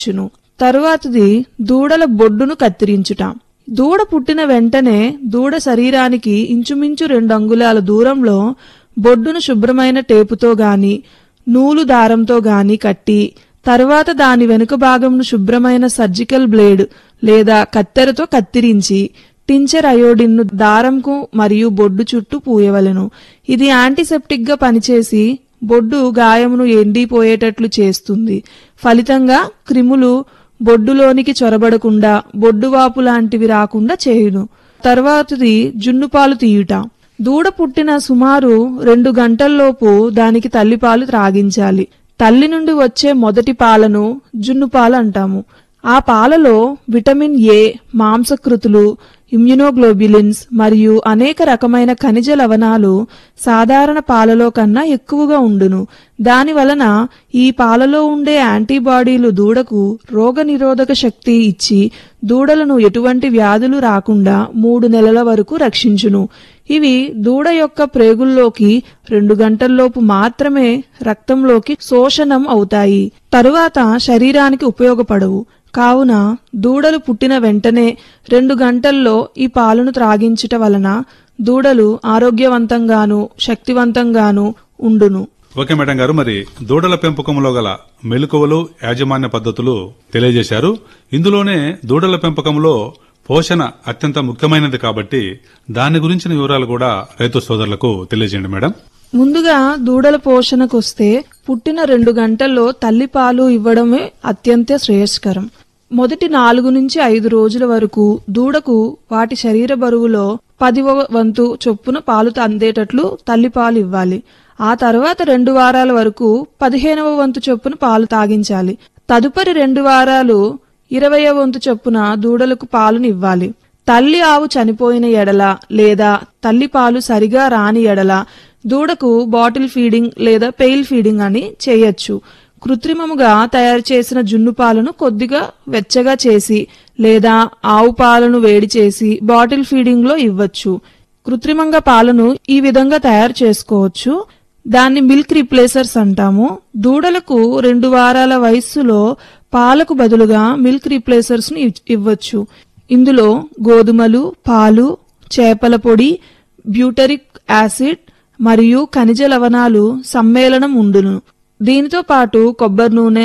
తరువాతది దూడల బొడ్డును కత్తిరించుట. దూడ పుట్టిన వెంటనే దూడ శరీరానికి ఇంచుమించు 2 అంగుళాల దూరంలో బొడ్డును శుభ్రమైన టేపుతో గాని నూలు దారంతో గాని కట్టి తర్వాత దాని వెనుక భాగంను శుభ్రమైన సర్జికల్ బ్లేడ్ లేదా కత్తెరతో కత్తిరించి టించర్ అయోడిన్ను దారంకు మరియు బొడ్డు చుట్టూ పూయవలెను. ఇది యాంటీసెప్టిక్ గా పనిచేసి బొడ్డు గాయమును ఎండిపోయేటట్లు చేస్తుంది. ఫలితంగా క్రిములు బొడ్డులోనికి చొరబడకుండా బొడ్డువాపు లాంటివి రాకుండా చేయును. తర్వాతది జున్నుపాలు తీయుట. దూడ పుట్టిన సుమారు 2 గంటల్లోపు దానికి తల్లిపాలు త్రాగించాలి. తల్లి నుండి వచ్చే మొదటి పాలను జున్నుపాలు అంటాము. ఆ పాలలో విటమిన్ ఏ, మాంసకృతులు, ఇమ్యునోగ్లోబ్యులిన్స్ మరియు అనేక రకమైన ఖనిజ లవణాలు సాధారణ పాలలో కన్నా ఎక్కువగా ఉండును. దానివలన ఈ పాలలో ఉండే యాంటీబాడీలు దూడకు రోగనిరోధక శక్తి ఇచ్చి దూడలను ఎటువంటి వ్యాధులు రాకుండా 3 నెలల వరకు రక్షించును. ఇవి దూడ యొక్క ప్రేగుల్లోకి 2 గంటల్లోపు మాత్రమే రక్తంలోకి శోషణం అవుతాయి. తరువాత శరీరానికి ఉపయోగపడవు. కావున దూడలు పుట్టిన వెంటనే 2 గంటల్లో ఈ పాలను త్రాగించుట వలన దూడలు ఆరోగ్యవంతంగాను శక్తివంతంగాను ఉండును. ఓకే మేడం గారు, మరి దూడల పెంపకంలో గల మెలకువలు, యాజమాన్య పద్ధతులు తెలియజేశారు. ఇందులోనే దూడల పెంపకంలో పోషణ అత్యంత ముఖ్యమైనది కాబట్టి దాని గురించిన వివరాలు కూడా రైతు సోదరులకు తెలియజేయండి మేడం. ముందుగా దూడల పోషణకొస్తే పుట్టిన 2 గంటల్లో తల్లిపాలు ఇవ్వడమే అత్యంత శ్రేయస్కరం. మొదటి 4 నుంచి 5 రోజుల వరకు దూడకు వాటి శరీర బరువులో 10వ వంతు చొప్పున పాలు అందేటట్లు తల్లిపాలు ఇవ్వాలి. ఆ తర్వాత 2 వారాల వరకు 15వ వంతు చొప్పున పాలు తాగించాలి. తదుపరి 2 వారాలు 20వ వంతు చొప్పున దూడలకు పాలును ఇవ్వాలి. తల్లి ఆవు చనిపోయిన ఎడల లేదా తల్లిపాలు సరిగా రాని ఎడల దూడకు బాటిల్ ఫీడింగ్ లేదా పెయిల్ ఫీడింగ్ అని చేయొచ్చు. కృత్రిమముగా తయారు చేసిన జున్ను పాలను కొద్దిగా వెచ్చగా చేసి లేదా ఆవు పాలను వేడి చేసి బాటిల్ ఫీడింగ్ లో ఇవ్వచ్చు. కృత్రిమంగా పాలను ఈ విధంగా తయారు చేసుకోవచ్చు. దాన్ని మిల్క్ రిప్లేసర్స్ అంటాము. దూడలకు 2 వారాల వయస్సులో పాలకు బదులుగా మిల్క్ రిప్లేసర్స్ ను ఇవ్వచ్చు. ఇందులో గోధుమలు, పాలు, చేపల పొడి, బ్యూటరిక్ యాసిడ్ మరియు ఖనిజ లవణాలు సమ్మేళనం ఉండును. దీనితో పాటు కొబ్బరి నూనె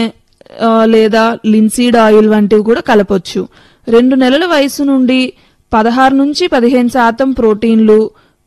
లేదా లిన్సీడ్ ఆయిల్ వంటివి కూడా కలపొచ్చు. 2 నెలల వయసు నుండి 16 నుంచి 15% ప్రోటీన్లు,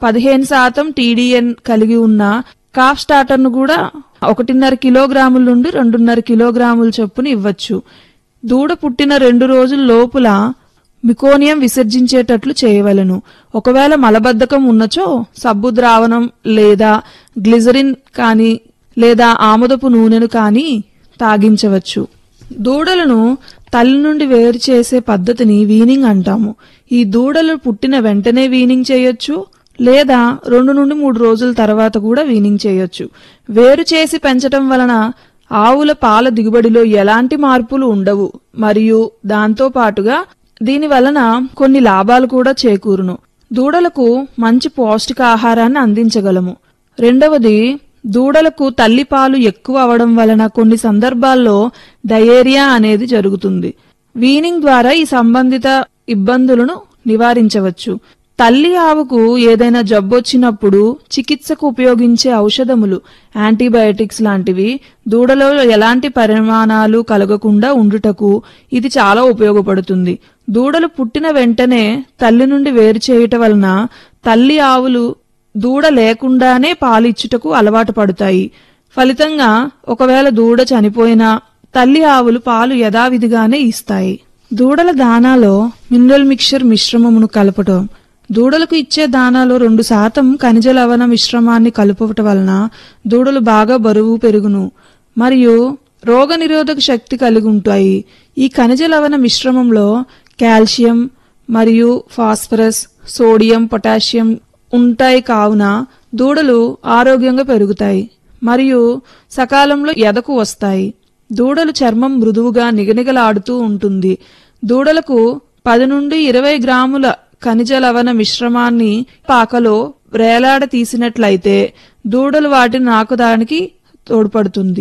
15% టీడీఎన్ కలిగి ఉన్న కాఫ్ స్టార్టర్ ను కూడా 1.5 కిలోగ్రాముల నుండి 2.5 కిలోగ్రాముల చొప్పున ఇవ్వచ్చు. దూడ పుట్టిన 2 రోజుల లోపుల మికోనియం విసర్జించేటట్లు చేయవలెను. ఒకవేళ మలబద్ధకం ఉన్నచో సబ్బు ద్రావణం లేదా గ్లిజరిన్ కాని లేదా ఆముదపు నూనెను కాని తాగించవచ్చు. దూడలను తల్లి నుండి వేరు చేసే పద్ధతిని వీనింగ్ అంటాము. ఈ దూడలు పుట్టిన వెంటనే వీనింగ్ చేయొచ్చు లేదా 2 నుండి 3 రోజుల తర్వాత కూడా వీనింగ్ చేయొచ్చు. వేరు చేసి పెంచటం వలన ఆవుల పాల దిగుబడిలో ఎలాంటి మార్పులు ఉండవు మరియు దాంతో పాటుగా దీని వలన కొన్ని లాభాలు కూడా చేకూరును. దూడలకు మంచి పౌష్టికాహారాన్ని అందించగలము. రెండవది, దూడలకు తల్లిపాలు ఎక్కువ అవడం వలన కొన్ని సందర్భాల్లో డయేరియా అనేది జరుగుతుంది. వీనింగ్ ద్వారా ఈ సంబంధిత ఇబ్బందులను నివారించవచ్చు. తల్లి ఆవుకు ఏదైనా జబ్బొచ్చినప్పుడు చికిత్సకు ఉపయోగించే ఔషధములు, యాంటీబయాటిక్స్ లాంటివి దూడలో ఎలాంటి పరిమాణాలు కలగకుండా ఉండుటకు ఇది చాలా ఉపయోగపడుతుంది. దూడలు పుట్టిన వెంటనే తల్లి నుండి వేరు చేయటం వలన తల్లి ఆవులు దూడ లేకుండానే పాలిచ్చుటకు అలవాటు పడతాయి. ఫలితంగా ఒకవేళ దూడ చనిపోయినా తల్లి ఆవులు పాలు యథావిధిగానే ఇస్తాయి. దూడల దానాలో మినరల్ మిక్చర్ మిశ్రమమును కలపటం. దూడలకు ఇచ్చే దానాలో 2% ఖనిజ లవణ మిశ్రమాన్ని కలుపటం వలన దూడలు బాగా బరువు పెరుగును మరియు రోగనిరోధక శక్తి కలిగి ఉంటాయి. ఈ ఖనిజ లవణ మిశ్రమంలో కాల్షియం మరియు ఫాస్ఫరస్, సోడియం, పొటాషియం ఉంటాయి. కావున దూడలు ఆరోగ్యంగా పెరుగుతాయి మరియు సకాలంలో ఎదకు వస్తాయి. దూడలు చర్మం మృదువుగా నిగనిగలాడుతూ ఉంటుంది. దూడలకు 10 నుండి 20 గ్రాముల ఖనిజ లవణ మిశ్రమాన్ని పాకలో వేలాడ తీసినట్లయితే దూడలు వాటిని నాకుదానికి తోడ్పడుతుంది.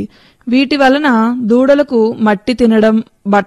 వీటి వలన దూడలకు మట్టి తినడం,